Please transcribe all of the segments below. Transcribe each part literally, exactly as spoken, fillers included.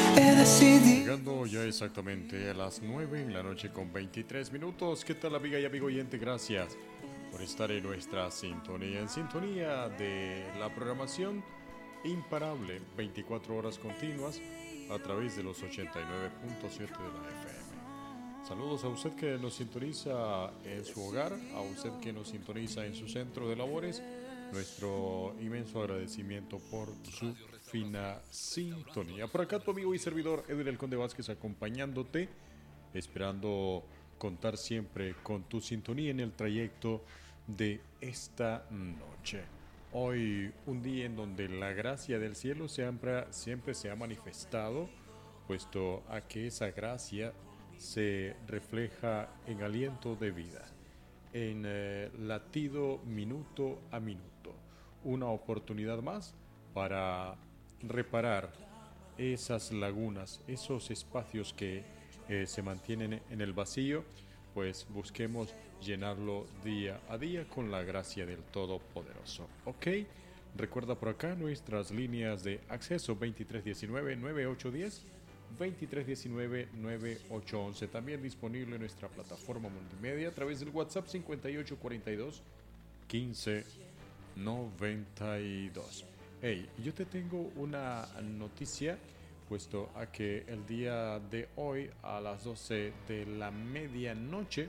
he decidido. Llegando ya exactamente a las nueve en la noche con veintitrés minutos. ¿Qué tal, amiga y amigo oyente? Gracias por estar en nuestra sintonía, en sintonía de la programación imparable, veinticuatro horas continuas a través de los ochenta y nueve punto siete de la F M. Saludos a usted que nos sintoniza en su hogar, a usted que nos sintoniza en su centro de labores. Nuestro inmenso agradecimiento por su fina sintonía. Por acá tu amigo y servidor Edwin El Conde Vázquez acompañándote, esperando contar siempre con tu sintonía en el trayecto de esta noche. Hoy un día en donde la gracia del cielo siempre, siempre se ha manifestado, puesto a que esa gracia se refleja en aliento de vida, en eh, latido minuto a minuto. Una oportunidad más para reparar esas lagunas, esos espacios que eh, se mantienen en el vacío, pues busquemos llenarlo día a día con la gracia del Todopoderoso. ¿Ok? Recuerda por acá nuestras líneas de acceso veintitrés diecinueve noventa y ocho diez, veintitrés diecinueve noventa y ocho once. También disponible en nuestra plataforma multimedia a través del WhatsApp cincuenta y ocho cuarenta y dos quince noventa y dos. Hey, yo te tengo una noticia, puesto a que el día de hoy a las doce de la medianoche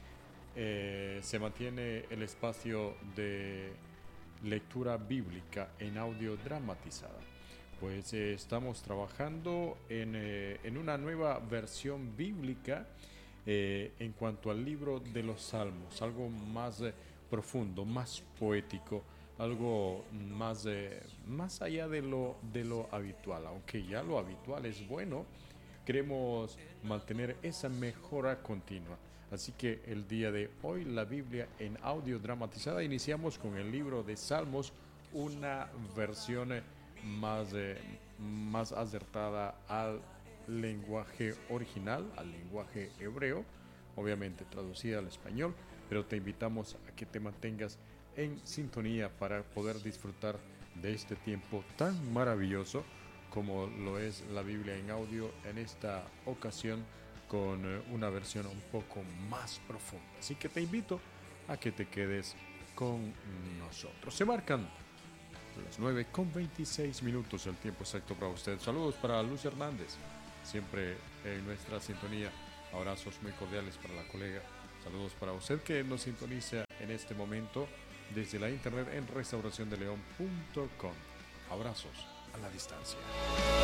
eh, se mantiene el espacio de lectura bíblica en audio dramatizada. Pues eh, estamos trabajando en, eh, en una nueva versión bíblica eh, en cuanto al libro de los Salmos, algo más eh, profundo, más poético, algo más, eh, más allá de lo, de lo habitual. Aunque ya lo habitual es bueno, queremos mantener esa mejora continua. Así que el día de hoy la Biblia en audio dramatizada, iniciamos con el libro de Salmos, una versión eh, más, eh, más acertada al lenguaje original, al lenguaje hebreo, obviamente traducida al español, pero te invitamos a que te mantengas en sintonía para poder disfrutar de este tiempo tan maravilloso como lo es la Biblia en audio, en esta ocasión con una versión un poco más profunda. Así que te invito a que te quedes con nosotros. Se marcan las nueve con veintiséis minutos, el tiempo exacto para usted. Saludos para Luz Hernández, siempre en nuestra sintonía. Abrazos muy cordiales para la colega. Saludos para usted que nos sintoniza en este momento desde la internet en restauración de león punto com. Abrazos a la distancia.